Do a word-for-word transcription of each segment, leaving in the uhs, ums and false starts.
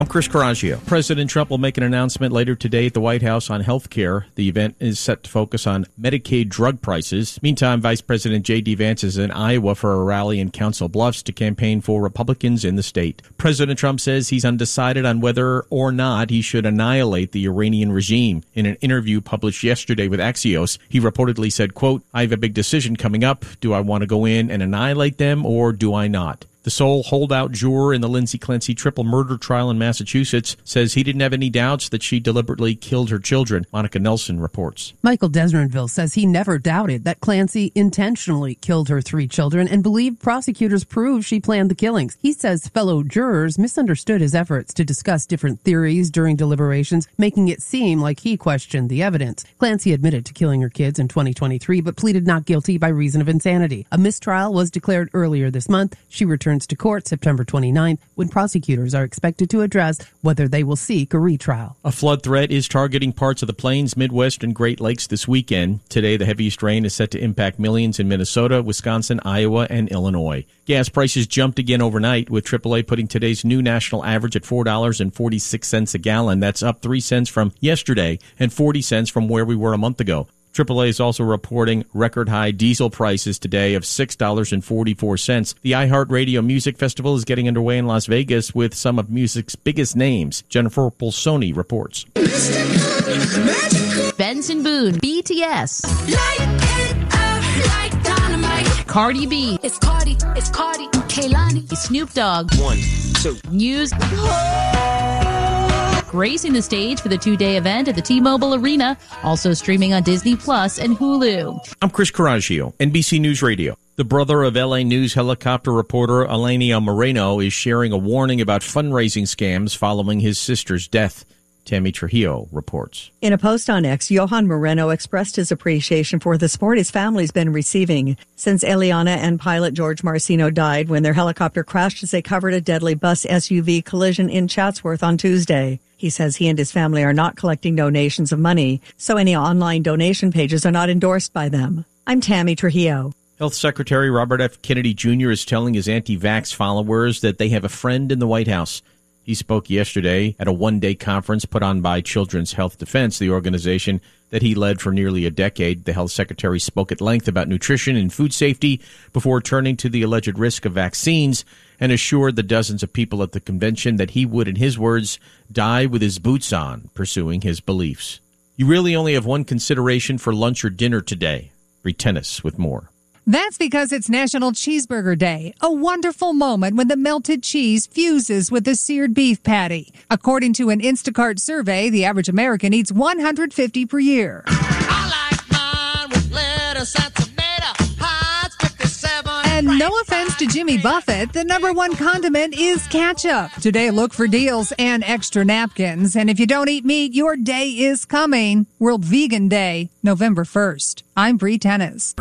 I'm Chris Coraggio. President Trump will make an announcement later today at the White House on health care. The event is set to focus on Medicaid drug prices. Meantime, Vice President J D. Vance is in Iowa for a rally in Council Bluffs to campaign for Republicans in the state. President Trump says he's undecided on whether or not he should annihilate the Iranian regime. In an interview published yesterday with Axios, he reportedly said, quote, "I have a big decision coming up. Do I want to go in and annihilate them or do I not?" The sole holdout juror in the Lindsay Clancy triple murder trial in Massachusetts says he didn't have any doubts that she deliberately killed her children. Monica Nelson reports. Michael Desrenville says he never doubted that Clancy intentionally killed her three children and believed prosecutors proved she planned the killings. He says fellow jurors misunderstood his efforts to discuss different theories during deliberations, making it seem like he questioned the evidence. Clancy admitted to killing her kids in twenty twenty-three, but pleaded not guilty by reason of insanity. A mistrial was declared earlier this month. She returned to court September twenty-ninth, when prosecutors are expected to address whether they will seek a retrial. A flood threat is targeting parts of the Plains, Midwest, and Great Lakes this weekend. Today, the heaviest rain is set to impact millions in Minnesota, Wisconsin, Iowa, and Illinois. Gas prices jumped again overnight, with triple A putting today's new national average at four dollars and forty-six cents a gallon. That's up three cents from yesterday and forty cents from where we were a month ago. triple A is also reporting record-high diesel prices today of six dollars and forty-four cents. The iHeartRadio Music Festival is getting underway in Las Vegas with some of music's biggest names. Jennifer Pulsoni reports. Benson Boone, B T S. Light it up like dynamite. Cardi B. It's Cardi, it's Cardi, Kehlani. Snoop Dogg. One, two. News. Gracing the stage for the two-day event at the T-Mobile Arena, also streaming on Disney Plus and Hulu. I'm Chris Coraggio, N B C News Radio. The brother of L A News helicopter reporter Elenia Moreno is sharing a warning about fundraising scams following his sister's death. Tammy Trujillo reports. In a post on X, Johan Moreno expressed his appreciation for the support his family's been receiving since Eliana and pilot George Marcino died when their helicopter crashed as they covered a deadly bus S U V collision in Chatsworth on Tuesday. He says he and his family are not collecting donations of money, so any online donation pages are not endorsed by them. I'm Tammy Trujillo. Health Secretary Robert F. Kennedy Junior is telling his anti-vax followers that they have a friend in the White House. He spoke yesterday at a one-day conference put on by Children's Health Defense, the organization that he led for nearly a decade. The health secretary spoke at length about nutrition and food safety before turning to the alleged risk of vaccines and assured the dozens of people at the convention that he would, in his words, die with his boots on, pursuing his beliefs. You really only have one consideration for lunch or dinner today. Read Tennis with more. That's because it's National Cheeseburger Day, a wonderful moment when the melted cheese fuses with the seared beef patty. According to an Instacart survey, the average American eats one hundred fifty per year. I like mine with lettuce and tomato, Heinz fifty-seven. And no offense to Jimmy Buffett, the number one condiment is ketchup. Today, look for deals and extra napkins. And if you don't eat meat, your day is coming. World Vegan Day, November first. I'm Bree Tennis.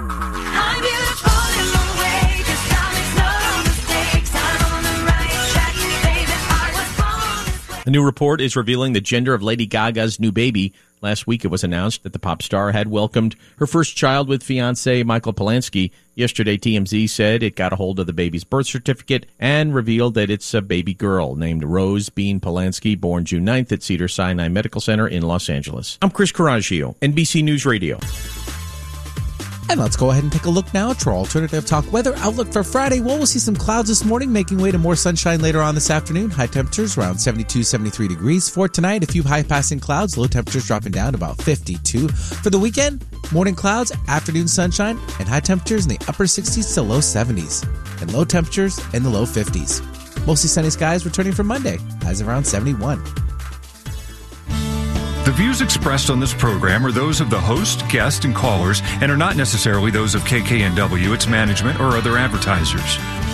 A new report is revealing the gender of Lady Gaga's new baby. Last week, it was announced that the pop star had welcomed her first child with fiancé Michael Polanski. Yesterday, T M Z said it got a hold of the baby's birth certificate and revealed that it's a baby girl named Rose Bean Polanski, born June ninth at Cedars-Sinai Medical Center in Los Angeles. I'm Chris Coraggio, N B C News Radio. And let's go ahead and take a look now at our alternative talk weather outlook for Friday. Well, we'll see some clouds this morning, making way to more sunshine later on this afternoon. High temperatures around seventy-two, seventy-three degrees. For tonight, a few high-passing clouds, low temperatures dropping down to about fifty-two. For the weekend, morning clouds, afternoon sunshine, and high temperatures in the upper sixties to low seventies. And low temperatures in the low fifties. Mostly sunny skies returning for Monday, highs around seventy-one. The views expressed on this program are those of the host, guest, and callers and are not necessarily those of K K N W, its management, or other advertisers.